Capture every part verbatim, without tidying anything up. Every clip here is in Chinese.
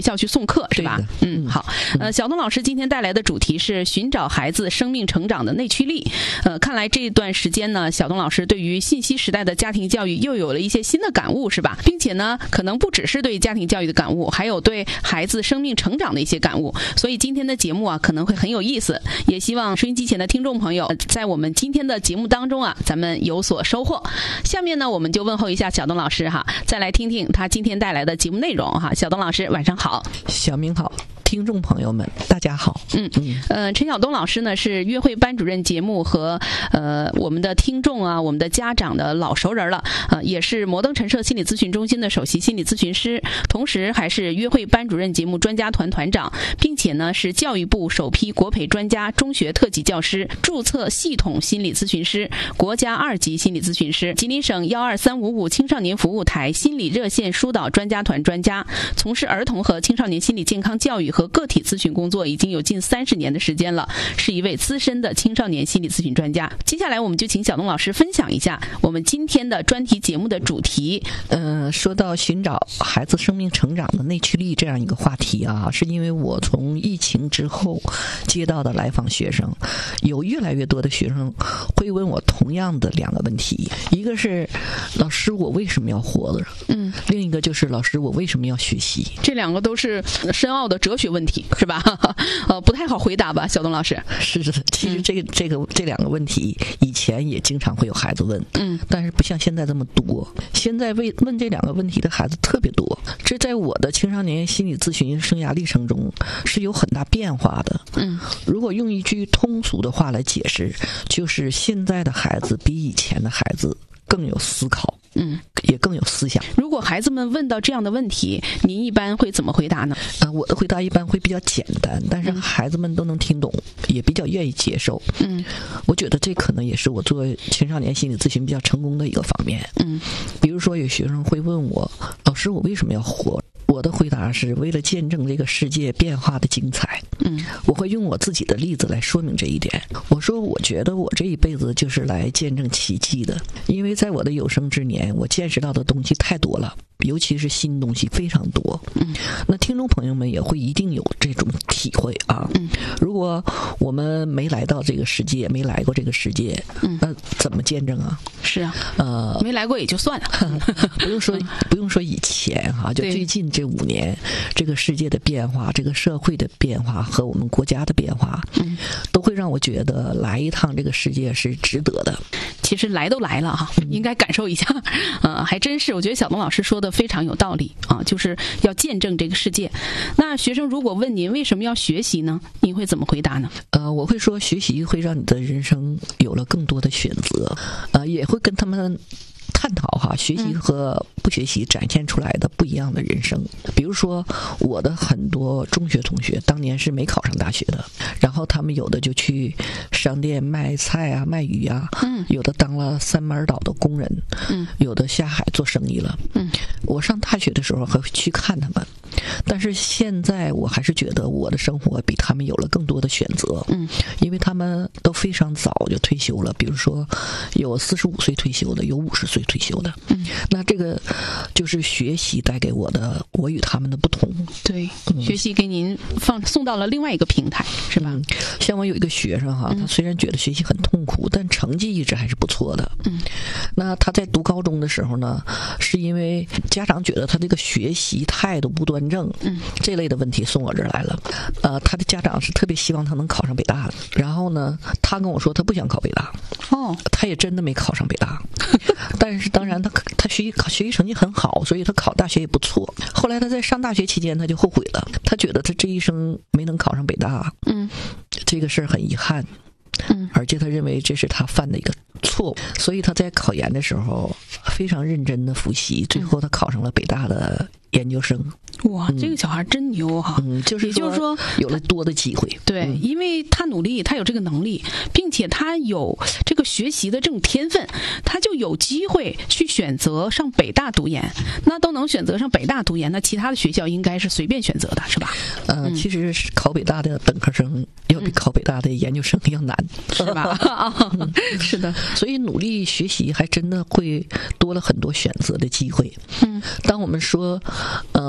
校去送课是吧？嗯，好。呃，小东老师今天带来的主题是寻找孩子生命成长的内驱力。呃，看来这段时间呢，小东老师对于信息时代的家庭教育又有了一些新的感悟，是吧？并且呢，可能不只是对家庭教育的感悟，还有对孩子生命成长的一些感悟。所以今天的节目啊，可能会很有意思。也希望收音机前的听众朋友，在我们今天的节目当中啊，咱们有所收获。下面呢，我们就问候一下小东老师哈，再来听听他今天带来的节目内容哈。小东老师，晚上好。 小明好，听众朋友们大家好。 嗯嗯呃陈晓东老师呢是约会班主任节目和呃我们的听众啊，我们的家长的老熟人了，呃也是摩登陈设心理咨询中心的首席心理咨询师，同时还是约会班主任节目专家团团长，并且呢是教育部首批国培专家中学特级教师，注册系统心理咨询师，国家二级心理咨询师，吉林省幺二三五五青少年服务台心理热线疏导专家团专家，从事儿童和青少年心理健康教育和个体咨询工作已经有近三十年的时间了，是一位资深的青少年心理咨询专家。接下来我们就请小东老师分享一下我们今天的专题节目的主题。 呃，说到寻找孩子生命成长的内驱力这样一个话题啊，是因为我从疫情之后接到的来访学生，有越来越多的学生会问我同样的两个问题，一个是老师我为什么要活着，嗯，另一个就是老师我为什么要学习。 这两个都是深奥的哲学问题是吧？呃，不太好回答吧，小东老师？ 是的，其实这个、嗯、这个这两个问题以前也经常会有孩子问，嗯，但是不像现在这么多。现在问问这两个问题的孩子特别多，这在我的青少年心理咨询生涯历程中是有很大变化的。嗯，如果用一句通俗的话来解释，就是现在的孩子比以前的孩子更有思考。嗯，也更有思想。 如果孩子们问到这样的问题，您一般会怎么回答呢？ 呃，我的回答一般会比较简单，但是孩子们都能听懂，嗯、也比较愿意接受。嗯，我觉得这可能也是我做青少年心理咨询比较成功的一个方面。嗯，比如说有学生会问我，老师，我为什么要活？我的回答是为了见证这个世界变化的精彩。嗯，我会用我自己的例子来说明这一点。我说，我觉得我这一辈子就是来见证奇迹的，因为在我的有生之年，我见识到的东西太多了，尤其是新东西非常多。嗯，那听众朋友们也会一定有这种体会啊。嗯，如果我们没来到这个世界，没来过这个世界，嗯，那怎么见证啊？ 是啊，呃，没来过也就算了， 不用说不用说以前哈，就最近这五年，这个世界的变化，这个社会的变化和我们国家的变化，嗯，都会让我觉得来一趟这个世界是值得的。 其实来都来了哈，应该感受一下，呃，还真是，我觉得小东老师说的非常有道理啊，就是要见证这个世界。那学生如果问您为什么要学习呢？您会怎么回答呢？ 呃，我会说学习会让你的人生有了更多的选择，呃，也会跟他们探讨哈，学习和不学习展现出来的不一样的人生。比如说，我的很多中学同学当年是没考上大学的，然后他们有的就去商店卖菜啊、卖鱼啊，嗯，有的当了三班倒的工人，嗯，有的下海做生意了，嗯。我上大学的时候还会去看他们，但是现在我还是觉得我的生活比他们有了更多的选择，嗯，因为他们都非常早就退休了，比如说有四十五岁退休的，有五十岁退休的，嗯，那这个就是学习带给我的，我与他们的不同。 对，嗯、学习给您放送到了另外一个平台，是吧？ 嗯、像我有一个学生哈，他虽然觉得学习很痛苦，但成绩一直还是不错的。嗯，那他在读高中的时候呢，是因为家长觉得他这个学习态度不端正，嗯，这类的问题送我这儿来了。呃，他的家长是特别希望他能考上北大的，然后呢，他跟我说他不想考北大，哦，他也真的没考上北大，但是当然他他学习考学习成绩很好，所以他考大学也不错。后来他在上大学期间他就后悔了，他觉得他这一生没能考上北大，嗯，这个事儿很遗憾。嗯，而且他认为这是他犯的一个错误，所以他在考研的时候非常认真的复习，最后他考上了北大的研究生。 哇，嗯、这个小孩真牛哈！ 嗯，就是也就是说有了多的机会。 对、嗯，因为他努力，他有这个能力，并且他有这个学习的这种天分，他就有机会去选择上北大读研。那都能选择上北大读研，那其他的学校应该是随便选择的，是吧？ 呃，嗯、其实是考北大的本科生要比考北大的研究生要难， 嗯、是吧？嗯、是的， 所以努力学习还真的会多了很多选择的机会。嗯，当我们说，呃，我们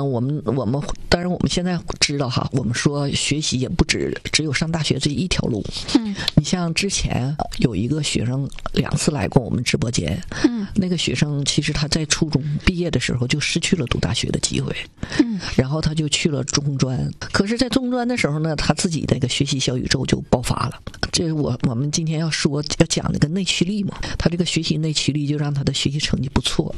我们当然我们现在知道哈，我们说学习也不止只有上大学这一条路。 嗯， 你像之前有一个学生两次来过我们直播间， 嗯， 那个学生其实他在初中毕业的时候就失去了读大学的机会， 嗯， 然后他就去了中专。可是，在中专的时候呢，他自己那个学习小宇宙就爆发了。这是我我们今天要说要讲那个内驱力嘛，他这个学习内驱力就让他的学习成绩不错。